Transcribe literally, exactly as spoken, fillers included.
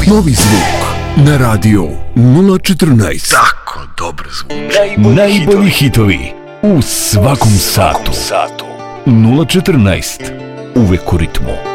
Novi, novi zvuk na radio nula četrnaest. Tako dobro zvuči. Najbolji, Najbolji hitovi u svakom, svakom satu. satu. nula četrnaest. Uvek u ritmu.